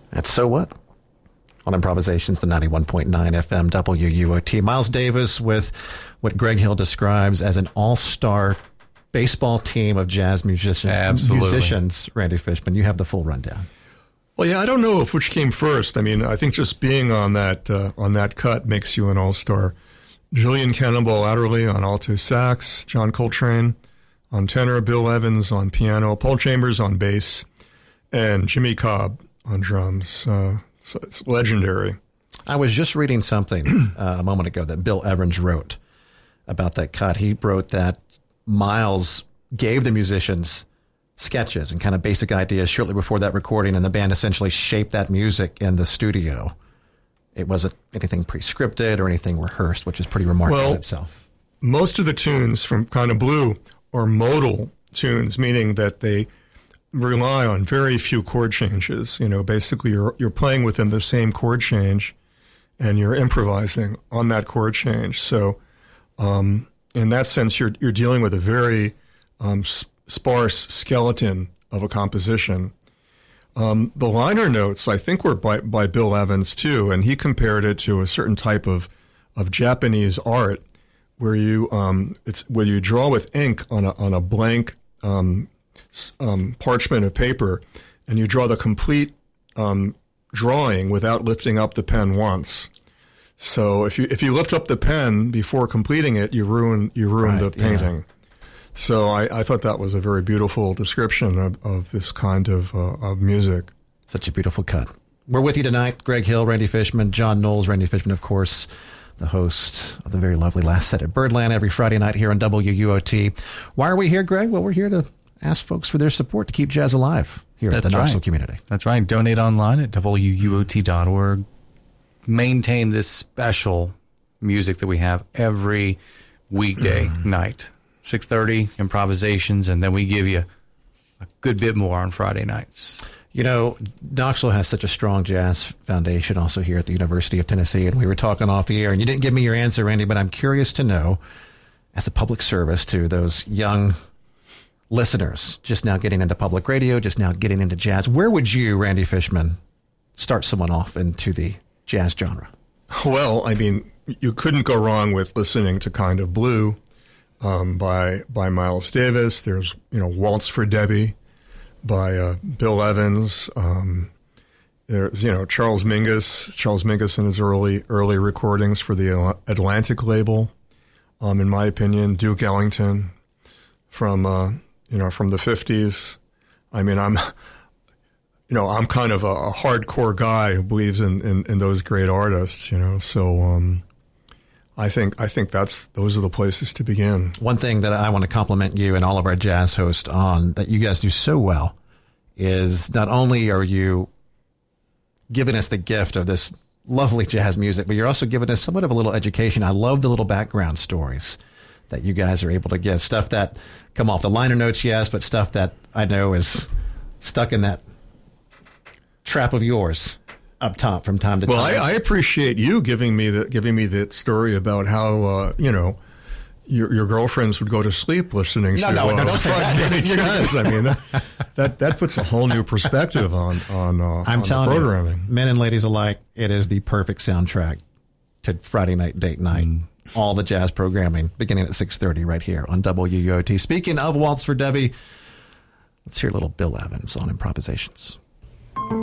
That's So What? On Improvisations, the 91.9 FM WUOT. Miles Davis with what Greg Hill describes as an all-star baseball team of jazz musicians. Randy Fishman, you have the full rundown. Well, yeah, I don't know which came first. I mean, I think just being on that cut makes you an all-star. Julian Cannonball Adderley on alto sax, John Coltrane on tenor, Bill Evans on piano, Paul Chambers on bass, and Jimmy Cobb on drums. So it's legendary. I was just reading something a moment ago that Bill Evans wrote about that cut. He wrote that Miles gave the musicians sketches and kind of basic ideas shortly before that recording, and the band essentially shaped that music in the studio. It wasn't anything pre-scripted or anything rehearsed, which is pretty remarkable in itself. Most of the tunes from Kind of Blue are modal tunes, meaning that they rely on very few chord changes. You know, basically you're playing within the same chord change and you're improvising on that chord change. So in that sense, you're dealing with a very sparse skeleton of a composition. The liner notes, I think, were by Bill Evans, too, and he compared it to a certain type of Japanese art where you draw with ink on a blank parchment of paper, and you draw the complete drawing without lifting up the pen once. So if you lift up the pen before completing it, you ruin the painting. Yeah. So I thought that was a very beautiful description of this kind of music. Such a beautiful cut. We're with you tonight, Greg Hill, Randy Fishman, John Knowles. Randy Fishman, of course, the host of the very lovely Last Set at Birdland every Friday night here on WUOT. Why are we here, Greg? Well, we're here to ask folks for their support to keep jazz alive here at the Knoxville community. That's right. Donate online at WUOT.org. Maintain this special music that we have every weekday night. 6:30 improvisations, and then we give you a good bit more on Friday nights. You know, Knoxville has such a strong jazz foundation also here at the University of Tennessee, and we were talking off the air, and you didn't give me your answer, Randy, but I'm curious to know, as a public service to those young listeners just now getting into public radio, just now getting into jazz, where would you, Randy Fishman, start someone off into the jazz genre? Well, I mean, you couldn't go wrong with listening to Kind of Blue, by Miles Davis. There's, Waltz for Debbie by Bill Evans. There's, Charles Mingus in his early recordings for the Atlantic label. In my opinion, Duke Ellington from the 50s. I mean, I'm kind of a hardcore guy who believes in those great artists, so, I think those are the places to begin. One thing that I want to compliment you and all of our jazz hosts on that you guys do so well is not only are you giving us the gift of this lovely jazz music, but you're also giving us somewhat of a little education. I love the little background stories that you guys are able to give. Stuff that come off the liner notes, yes, but stuff that I know is stuck in that trap of yours up top from time to time. Well, I appreciate you giving me that story about how your girlfriends would go to sleep listening to don't say that. jazz. I mean, that puts a whole new perspective on I'm telling the programming. You, men and ladies alike, it is the perfect soundtrack to Friday night date night. All the jazz programming beginning at 6:30 right here on WUOT. Speaking of Waltz for Debbie, let's hear a little Bill Evans on Improvisations.